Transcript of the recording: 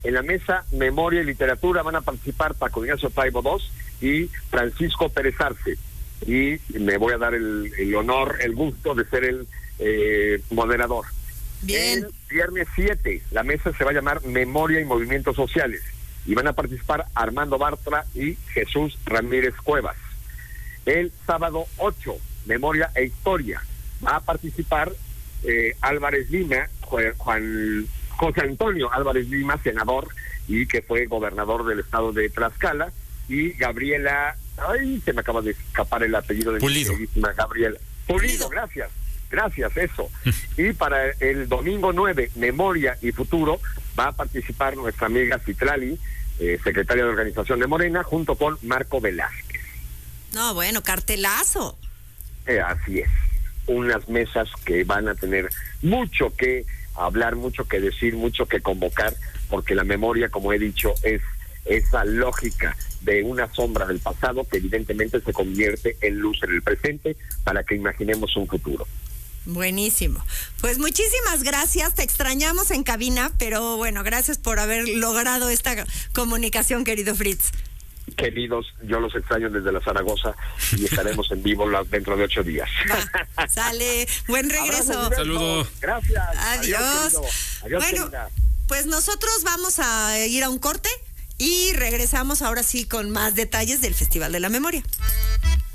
En la mesa Memoria y Literatura van a participar Paco Ignacio Taibo II y Francisco Pérez Arce. Y me voy a dar el honor, el gusto de ser el moderador. Bien. El viernes 7, la mesa se va a llamar Memoria y Movimientos Sociales. Y van a participar Armando Bartra y Jesús Ramírez Cuevas. El sábado 8, Memoria e Historia. Va a participar Álvarez Lima, José Antonio Álvarez Lima, senador y que fue gobernador del estado de Tlaxcala, y Gabriela, se me acaba de escapar el apellido de Pulido. mi queridísima Gabriela. Pulido, gracias, eso. Y para el domingo 9, Memoria y Futuro, va a participar nuestra amiga Citlali, secretaria de Organización de Morena, junto con Marco Velázquez. No, bueno, cartelazo. Así es. Unas mesas que van a tener mucho que hablar, mucho que decir, mucho que convocar, porque la memoria, como he dicho, es esa lógica de una sombra del pasado que evidentemente se convierte en luz en el presente para que imaginemos un futuro. Buenísimo. Pues muchísimas gracias, te extrañamos en cabina, pero bueno, gracias por haber logrado esta comunicación, querido Fritz. Queridos, yo los extraño desde la Zaragoza y estaremos en vivo dentro de 8 días. Va, sale, buen regreso. Saludos. Gracias. Adiós. Adiós, bueno, querida. pues nosotros vamos a ir a un corte y regresamos ahora sí con más detalles del Festival de la Memoria.